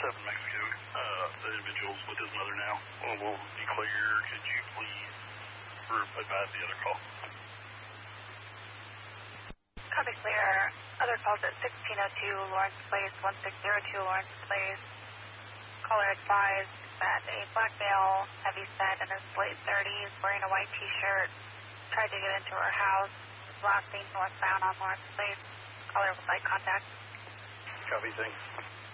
Mexico. The individual's with his mother now. We'll be clear. Could you please advise the other call? Copy clear. Other calls at 1602 Lawrence Place, 1602 Lawrence Place. Caller advised that a black male, heavy set, in his late 30s, wearing a white t-shirt, tried to get into her house, last seen northbound on Lawrence Place. Caller would like contact. Copy, thanks.